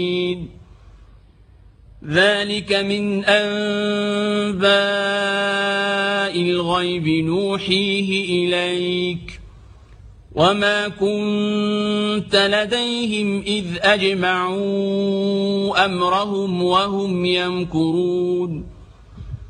ذلك من أنباء الغيب نوحيه إليك وما كنت لديهم إذ أجمعوا أمرهم وهم يمكرون